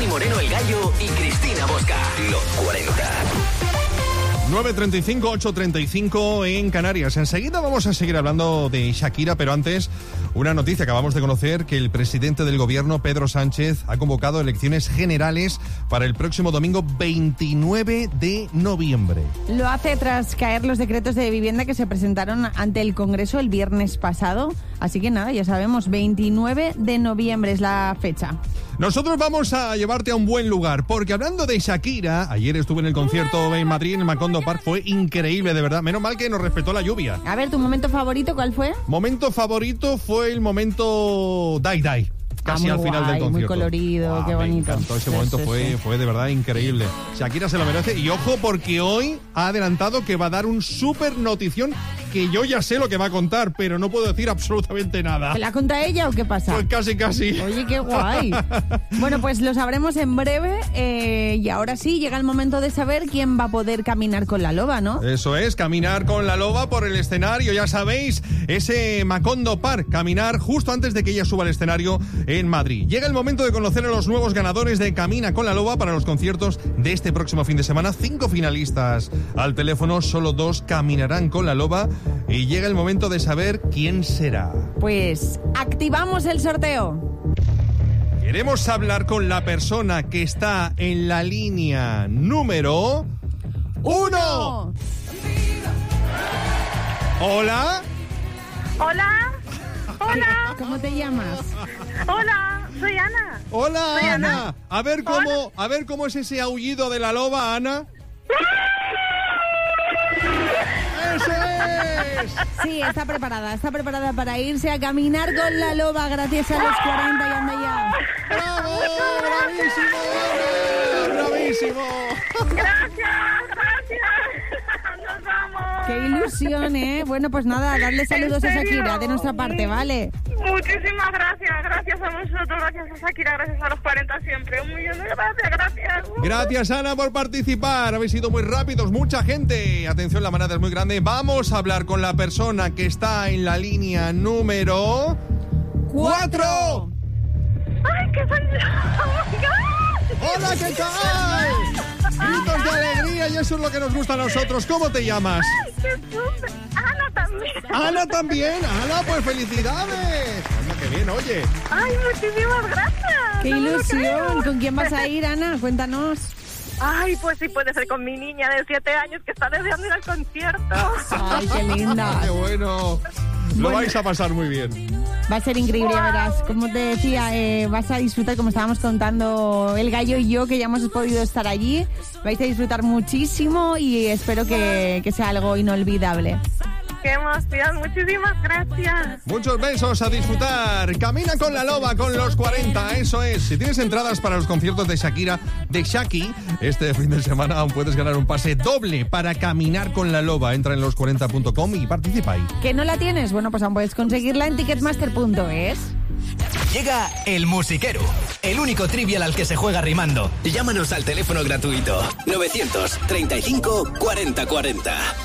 Dani Moreno, El Gallo y Cristina Bosca. Los 40. 9:35, 8:35 en Canarias. Enseguida vamos a seguir hablando de Shakira, pero antes, una noticia. Acabamos de conocer que el presidente del gobierno, Pedro Sánchez, ha convocado elecciones generales para el próximo domingo 29 de noviembre. Lo hace tras caer los decretos de vivienda que se presentaron ante el Congreso el viernes pasado. Así que nada, ya sabemos, 29 de noviembre es la fecha. Nosotros vamos a llevarte a un buen lugar, porque hablando de Shakira, ayer estuve en el concierto en Madrid, en el Macondo Park, fue increíble, de verdad. Menos mal que nos respetó la lluvia. A ver, ¿tu momento favorito cuál fue? Momento favorito fue el momento Die Die. Casi al final del concierto. Muy colorido, qué bonito. Me encantó ese momento, fue de verdad increíble. Shakira se lo merece. Y ojo, porque hoy ha adelantado que va a dar un súper notición, que yo ya sé lo que va a contar, pero no puedo decir absolutamente nada. ¿Te la cuenta ella o qué pasa? Pues casi. Oye, qué guay. Bueno, pues lo sabremos en breve. Y ahora sí, llega el momento de saber quién va a poder caminar con la loba, ¿no? Eso es, caminar con la loba por el escenario, ya sabéis, ese Macondo Park, caminar justo antes de que ella suba al escenario en Madrid. Llega el momento de conocer a los nuevos ganadores de Camina con la Loba para los conciertos de este próximo fin de semana. 5 finalistas al teléfono, solo 2 caminarán con la Loba y llega el momento de saber quién será. Pues activamos el sorteo. Queremos hablar con la persona que está en la línea número 1. Hola. Hola, ¿Cómo te llamas? hola, soy Ana. Hola, Soy Ana. Ana. A ver cómo es ese aullido de la loba, Ana. ¡Eso es! Sí, está preparada para irse a caminar con la loba gracias a los 40 y anda ya. ¡Bravo! ¡Bravísimo, Ana! ¡Bravísimo! Gracias. Nos vamos. ¡Qué ilusión, eh! Bueno, pues nada, darle saludos a Shakira de nuestra parte, ¿vale? Muchísimas gracias a vosotros, gracias a Shakira, gracias a los 40 siempre. Un millón de gracias. Gracias, Ana, por participar. Habéis sido muy rápidos, mucha gente. Atención, la manada es muy grande. Vamos a hablar con la persona que está en la línea número 4. ¡Ay, qué feliz! ¡Oh, my God! ¡Hola, qué tal! Gritos de alegría y eso es lo que nos gusta a nosotros. ¿Cómo te llamas? ¡Ay, qué súper! Ana también. Ana también. Ana, pues felicidades. Anda, qué bien, oye. ¡Ay, muchísimas gracias! ¡Qué No me lo ilusión! creo. ¿Con quién vas a ir, Ana? Cuéntanos. Ay, pues sí, puede ser con mi niña de 7 años que está deseando ir al concierto. ¡Ay, qué linda! ¡Qué bueno! Lo Bueno. vais a pasar muy bien. Va a ser increíble, ya verás. Como te decía, vas a disfrutar, como estábamos contando el Gallo y yo, que ya hemos podido estar allí. Vais a disfrutar muchísimo y espero que sea algo inolvidable. ¡Qué emoción! Muchísimas gracias. Muchos besos, a disfrutar. Camina con la loba con los 40, eso es. Si tienes entradas para los conciertos de Shakira, de Shaki, este fin de semana aún puedes ganar un pase doble para caminar con la loba. Entra en los40.com y participa ahí. ¿Que no la tienes? Bueno, pues aún puedes conseguirla en ticketmaster.es. Llega El Musiquero, el único trivial al que se juega rimando. Llámanos al teléfono gratuito 935 40 40.